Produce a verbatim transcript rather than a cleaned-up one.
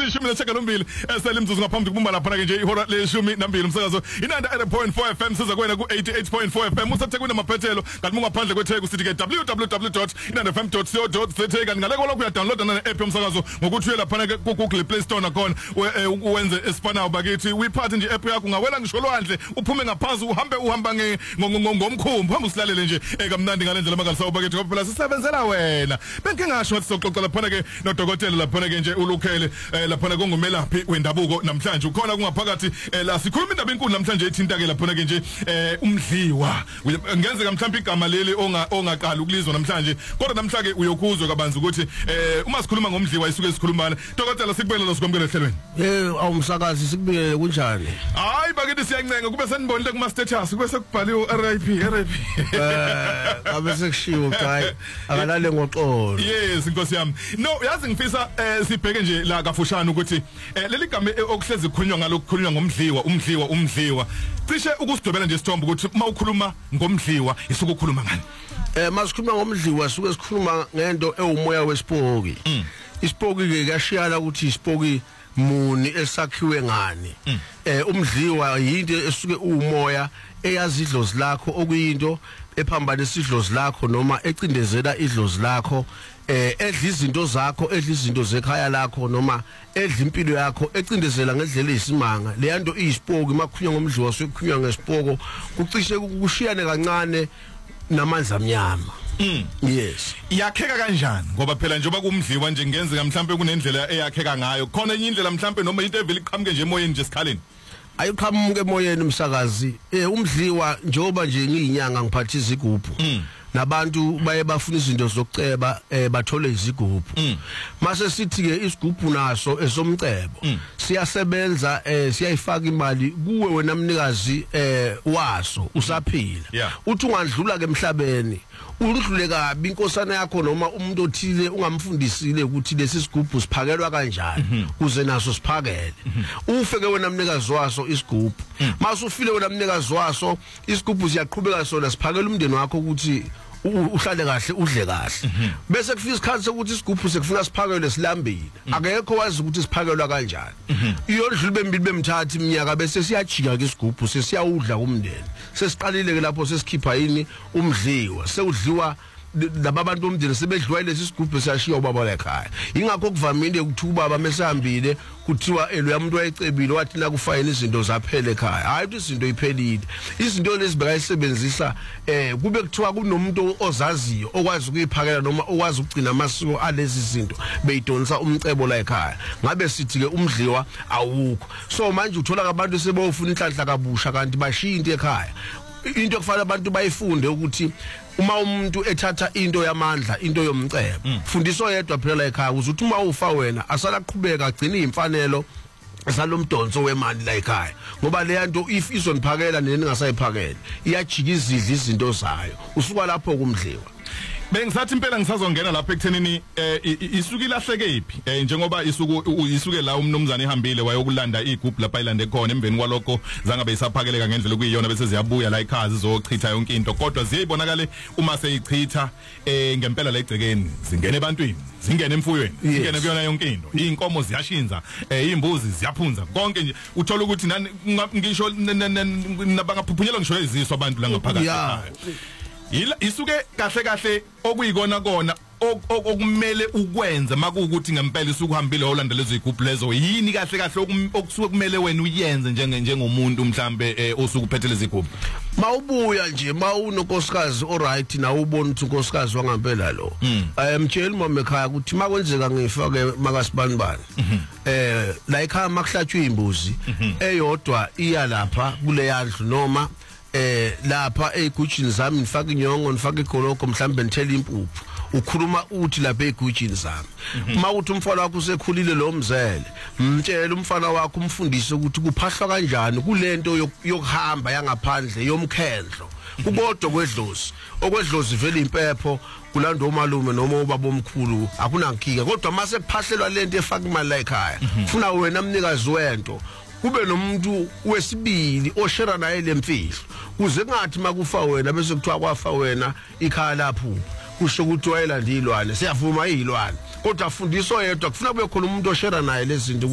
ezishumi nesishiyagalombili esele imzuzu ngaphambi kubumba lapha ke nje ihora leshumi nambili umsakazo inanda eighty point four F M siza kwena ku eighty-eight point four F M usathekwini amaphethelo kanti mungaphandle kwetheku sithi ke w w w dot inanda f m dot co dot z a kanti ngale lokho uyadownloada na app yomsakazo ngokuthi uye lapha ke ku Google Play Store nakhona uwenze esifanayo bakithi uyiphathe nje app yakho ungawela ngisho lwandle uphume ngaphansi uhambe uhamba ngomkhumbi hamba usilalele nje ekamnandi ngalendlela mangalisa bakithi ngoba phela sisebenzela wena benke ngasho ukuthi soxoxa lapha ke nodokotela lapha ke nje ulukhele lapha kongumelaphi wendabuko namhlanje ukhona kungaphakathi la sikhuluma indaba enkulu namhlanje ethinta ke lapha ke nje umdliwa ngenzeka mhlawumbe igama leli onga ongaqala ukulizwa namhlanje kodwa namhlanje uyokuzwa kabanzi ukuthi uma sikhuluma ngomdliwa isuke sikhulumana dokotela sikubelelo sikwamukele ehlelweni eh awumsakazi sikubiyele kunjani hayi bakithi siyancenga kube senibonile kuma status kube sekubhaliwe R I P R I P eh abe sekushiwo hayi akalale ngoxolo yes inkosi yami no yazi ngifisa sibheke nje la kafushana ukuthi leli gama okuhlezi kukhulunywa ngalokukhulunywa ngomdliwa umdliwa umdliwa cishe ukusidobela nje isithombe ukuthi uma ukhuluma ngomdliwa isuke ukukhuluma ngani eh masikhuluma ngomdliwa suke sikhuluma ngento ewumoya wesipoki isipoki ke kuyashiyana ukuthi isipoki muni esakhiwe ngani eh umdliwa yinto esuke umoya eyazi idlozi lakho okuyinto ephambana isidlozi lakho noma ecindezela idlozi lakho eh edla izinto zakho edla izinto zekhaya lakho noma edla impilo yakho ecindezela ngendlela eyisimanga leyanto iyisipoki makukhunywa ngomdliwa sekukhunywa ngesipoko kucishe kushiyane kancane namandla amnyama Mm. Yes. Iyakheka kanjani ngoba phela njengoba kumdliwa nje ngenzeka mhlambe kunendlela eyakheka ngayo khona enye indlela mhlambe noma into evile iqhamuke nje emoyeni nje sikhaleni ayiqhamuke emoyeni umsakazi eh umdliwa njengoba nje ngiyinyanga ngiphatha izigubhu mm. nabantu baye bafuna izinto zokuceba eh bathole izigubhu mm. mase sithi ke isigubhu naso esomcebo mm. siyasebenza eh siyayifaka imali kuwe wena mnikazi eh waso usaphila yeah. uthi ungandlula ke emhlabeni udlule kabi inkosana yakho noma umuntu othile ungamfundisile ukuthi lesi sigubhu siphakelwa kanjani kuze naso siphakele ufe ke wena mnikazi waso isigubhu mase ufile wena mnikazi waso isigubhu siyaqhubeka sona siphakela umndeni wakho ukuthi uhlale kahle udle kahle bese kufika isikhathi sokuthi isigubhu sekufuna siphakelwe silambile akekho wazi ukuthi siphakelwa kanjani iyodlula bembili bemthatha iminyaka bese siyajika ke isigubhu sesiyawudla kumndeni sesiqalile ke lapho sesikhipha yini umdliwa sekudliwa laba bantu bomndeni sebedliwa lesi sigubhu siyashiya ubaba la ekhaya ingakho kuvamile ukuthi ubaba mesihambile kuthiwa eloya umuntu wayecebile wathi na kufayela izinto zaphele ekhaya hayi ukuthi izinto iphelile izinto lezi bekayisebenzisa eh kube kuthiwa kunomuntu ozaziyo okwazi ukuyiphakela noma okwazi ukugcina amasiko alezi zinto beyidonsa umcebo la ekhaya ngabe sithi ke umdliwa awukho so manje uthola abantu sebofuna inhlanhla kabusha kanti bashiya into ekhaya into kufanele abantu bayifunde ukuthi uma umuntu ethatha into yamandla into yomcebo fundiswa yedwa phela la ekhaya uzuthi uma ufa wena asala qhubeka agcina imfanelo salomdonso wemali la ekhaya ngoba le yanto if izoniphakela neningasayiphakela iyajika izidla izinto zayo usuka lapho kumdliwa bengisathi impela ngisazongena lapha ekuthenini isuku ilahleke iphi njengoba isuku isuke la umnumzane ehambile wayokulanda igroup lapha ilande khona emveni kwalokho zangabe isaphakeleka ngendlela kuyiyona bese ziyabuya la ekhaya zizochitha yonke into kodwa ziyibonakale uma seyichitha ngempela la egcekeni zingene ebantwini zingene emfuyweni zingene kuyona yonke into inkomo ziyashinza izimbuzi ziyaphunza konke nje uthola ukuthi ngisho nabangaphuphuyelwa ngisho iziswa abantu la ngaphakathi ekhaya yila isuke kahle kahle okuyikona kona okumele ukwenza makuukuthi ngempela isukuhambile olandela lezo igroup lezo yini kahle kahle okusuke kumele wena uyenze njenge njengomuntu mhlambe osukuphethe lezi igroup mawubuya nje mawunonkosikazi alright na ubona ukuthi unkosikazi wangempela lo ayamtshela mama ekhaya ukuthi makwenzeka ngifake makasibanibani eh la ekhaya makuhlatshwe imbuzi eyodwa iya lapha kule yandlu noma eh lapha egujini zami ngifaka inyongo ngifaka igoloko mhlambe ngithela impuphu ukhuluma uthi lapha egujini zami uma uthi umfana wakho usekhulile lo mzele mtshela umfana wakho umfundise ukuthi kuphahlwa kanjani kulento yokuhamba yangaphandle yomkhendlo kubodwa kwedlozi okwedlozi vele impepho kulanda omalume noma ubaba omkhulu akunankinga kodwa mase kuphahlelwa lento efaka imali la ekhaya ufuna wena mnikazi wento kube nomuntu wesibili oshera naye lemfihlo kuze ngathi makufa wena bese kuthiwa kwafa wena ikhaya lapho kusho ukuthi wayelanda ilwane siyavuma izilwane kodwa fundiswa yedwa kufuna kube khona umuntu oshera naye lezi zinto